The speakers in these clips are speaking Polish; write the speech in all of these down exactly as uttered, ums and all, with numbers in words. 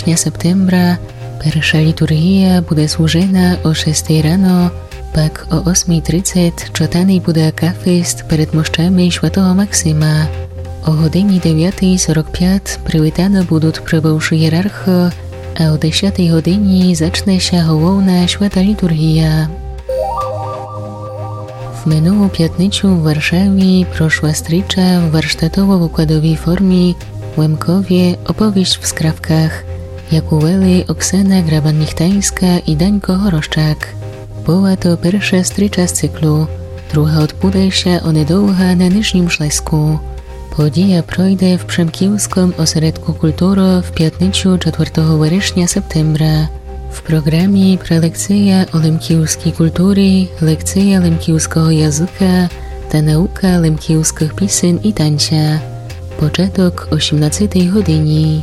września septembra pierwsza liturgia буде służena o szóstej rano, pak o ósmej trzydzieści czytany bude akafist перед moszczami świętego Maksyma. O godzinie dziewiątej czterdzieści pięć przywitane будут przybywszy hierarcho, a o dziesiątej godzinie zacznie się główna święta liturgia. W minulą piątnicę w Warszawie proszła stricza w warsztatowo-wykładowej formie w Łemkowie opowieść w skrawkach, jak uweli Oksana Graban-Michtańska i Dańko Horoszczak. Była to pierwsza stricza z cyklu, druga odbude się onedługo na Niżnym Śląsku. Podija projde w Przemkiłskim Ośrodku Kultury w piątnicę czwartego września septembra. W programie prelekcja o lemkiłskiej kultury, lekcja lemkiłskiego języka, ta nauka lemkiłskich piosen i tańca. Początek osiemnastej godziny.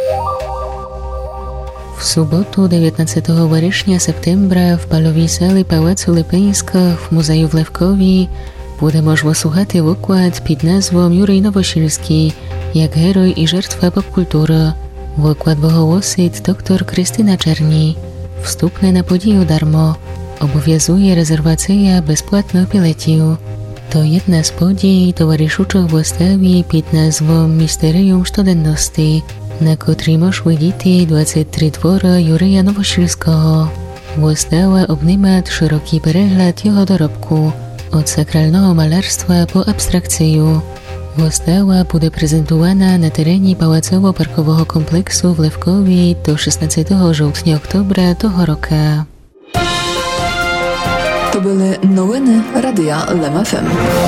W sobotę dziewiętnastego września septembra w balowej sali Pałacu Lipińskiego w Muzeju w Lewkowie буде można słuchać wykład pod nazwą Jurij Nowosilski, jak heroj i żertwa popkultury. Wykład wygłosi dr Krystyna Czerni. Wstupne na podію darmo. Obowiązuje rezerwacja bezpłatnych biletów. To jedna z podій towarzyszących wystawie pod nazwą Misterium Sztudenności, na której można widzieć dwadzieścia trzy twory Jurija Nowosilskiego. Wystawa obejmuje szeroki przegląd jego dorobku, od sakralnego malarstwa po abstrakcję. Wystawa będzie prezentowana na terenie Pałacowo-Parkowego kompleksu w Lewkowie do szesnastego sierpnia tego roku. To były nowiny Radia Lem F M.